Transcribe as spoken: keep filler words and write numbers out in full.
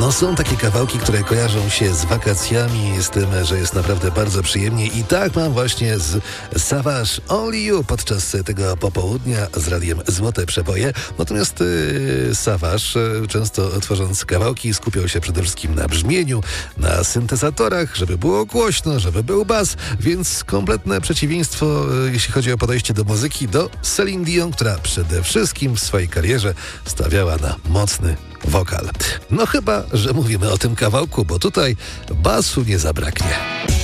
No są takie kawałki, które kojarzą się z wakacjami, z tym, że jest naprawdę bardzo przyjemnie i tak mam właśnie z Savage Only You podczas tego popołudnia z radiem Złote Przeboje. Natomiast yy, Savage, yy, często tworząc kawałki, skupiał się przede wszystkim na brzmieniu, na syntezatorach, żeby było głośno, żeby był bas, więc kompletne przeciwieństwo, yy, jeśli chodzi o podejście do muzyki, do Celine Dion, która przede wszystkim w swojej karierze stawiała na mocny wokal. No chyba, że mówimy o tym kawałku, bo tutaj basu nie zabraknie.